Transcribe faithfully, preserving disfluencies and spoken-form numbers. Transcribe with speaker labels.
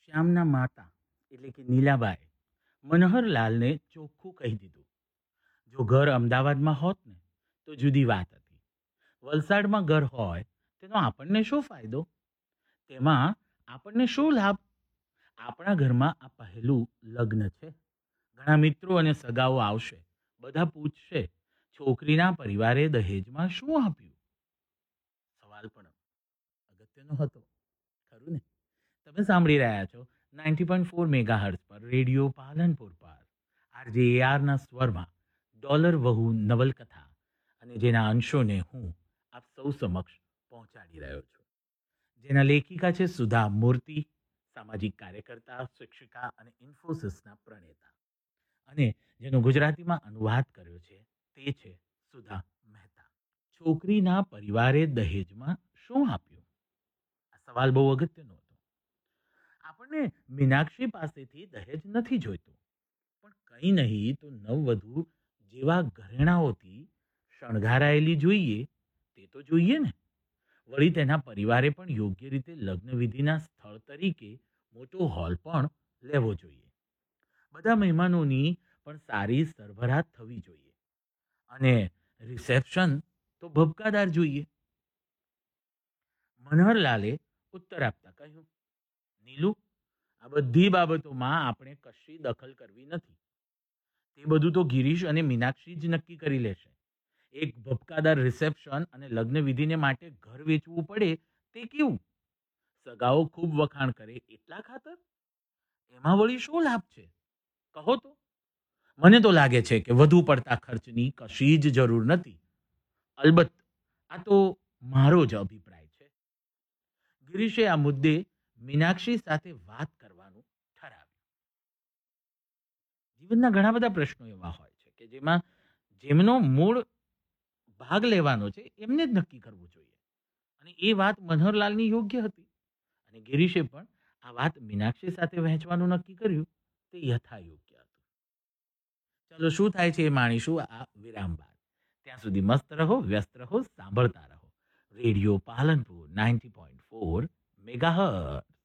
Speaker 1: શ્યામના માતા એટલે કે નીલાબાએ મનોહરલાલને ચોખ્ખું કહી દીધું. જો ઘર અમદાવાદમાં હોત ને તો જુદી વાત હતી. વલસાડમાં ઘર હોય તેનો આપણને શું ફાયદો? તેમાં આપણને શું લાભ? આપણા ઘરમાં આ પહેલું લગ્ન છે. ઘણા મિત્રો અને સગાઓ આવશે. બધા પૂછશે, છોકરીના પરિવારે દહેજમાં શું આપ્યું? સવાલ પણ અગત્યનો હતો, ખરું ને? તમે સાંભળી રહ્યા છો ninety point four mega hertz પર રેડિયો પાલનપુર પર આરજે એઆરના સ્વરમાં ડોલર વહુ નવલકથા, અને જેના અંશોને હું આપ સૌ સમક્ષ પહોંચાડી રહ્યો છું. જેના લેખિકા છે સુધા મૂર્તિ, સામાજિક કાર્યકર્તા, શિક્ષિકા અને ઇન્ફોસિસના પ્રણેતા, અને જેનો ગુજરાતીમાં અનુવાદ કર્યો છે તે છે સુધા મહેતા. છોકરીના પરિવારે દહેજમાં શું આપ્યું? આ સવાલ બહુ અગત્યનો હતો. આપણને મીનાક્ષી પાસેથી દહેજ નથી જોઈતું, પણ કંઈ નહીં તો નવવધુ જેવા ઘરેણાઓથી શણગારાયેલી જોઈએ તે તો જોઈએ ને. વળી તેના પરિવારે પણ યોગ્ય રીતે લગ્નવિધિના સ્થળ તરીકે મોટો હોલ પણ લેવો જોઈએ. બધા મહેમાનોની પણ સારી સરભરાટ થવી જોઈએ, અને રિસેપ્શન તો ભબકાદાર જોઈએ. મનોહરલાલે ઉત્તર આપતા કહ્યું, નીલુ, આ બધી બાબતોમાં આપણે કશી દખલ કરવી નથી. તે બધું તો ગિરીશ અને મીનાક્ષી જ નક્કી કરી લેશે. એક ભપકાદાર રિસેપ્શન અને લગ્ન વિધિને માટે ઘર વેચવું પડે તે કેવું? સગાઓ ખૂબ વખાણ કરે એટલા ખાતર? એમાં વળી શું લાભ છે? કહો તો. મને તો લાગે છે કે વધુ પડતા ખર્ચની કશી જ જરૂર નથી. અલબત્ત આ તો મારો જ અભિપ્રાય છે. ગિરીશે આ મુદ્દે મીનાક્ષી સાથે વાત કરવાનું ઠરાવ્યું. જીવનના ઘણા બધા પ્રશ્નો એવા હોય છે કે જેમાં જેમનો મૂળ ભાગ લેવાનો છે એમને જ નક્કી કરવું જોઈએ, અને એ વાત મનોહરલાલની યોગ્ય હતી, અને ગિરીશે પણ આ વાત મીનાક્ષી સાથે વહેંચવાનું નક્કી કર્યું તે યથાયોગ્ય હતું. ચાલો, શું થાય છે એ માણીશું આ વિરામ બાદ. ત્યાં સુધી મસ્ત રહો, વ્યસ્ત રહો, સાંભળતા રહો radio Palanpur ninety point four megahertz.